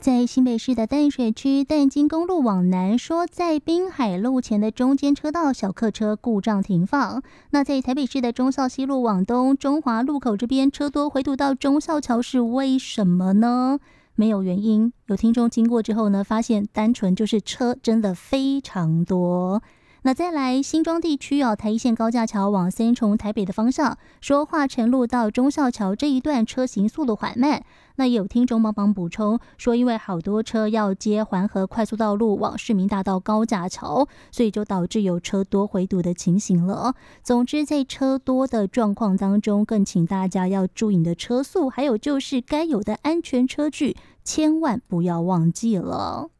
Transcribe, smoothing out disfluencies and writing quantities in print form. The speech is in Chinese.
在新北市的淡水区淡金公路往南，说在滨海路前的中间车道小客车故障停放。那在台北市的忠孝西路往东中华路口这边车多回堵到忠孝桥，是为什么呢？没有原因，有听众经过之后呢，发现单纯就是车真的非常多。那再来新庄地区台一线高架桥往三重台北的方向，说化成路到忠孝桥这一段车行速度缓慢。那也有听众帮忙补充说，因为好多车要接环河快速道路往市民大道高架桥，所以就导致有车多回堵的情形了。总之在车多的状况当中，更请大家要注意你的车速，还有就是该有的安全车距千万不要忘记了。